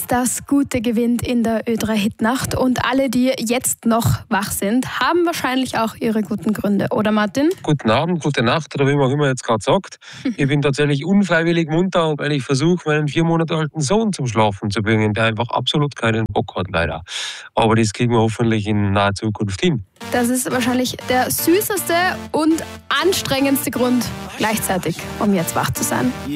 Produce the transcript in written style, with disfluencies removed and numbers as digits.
Das Gute gewinnt in der Ö3-Hitnacht und alle, die jetzt noch wach sind, haben wahrscheinlich auch ihre guten Gründe, oder Martin? Guten Abend, gute Nacht oder wie man auch immer jetzt gerade sagt. Ich bin tatsächlich unfreiwillig munter, weil ich versuche, meinen 4 Monate alten Sohn zum Schlafen zu bringen, der einfach absolut keinen Bock hat, leider. Aber das kriegen wir hoffentlich in naher Zukunft hin. Das ist wahrscheinlich der süßeste und anstrengendste Grund gleichzeitig, um jetzt wach zu sein.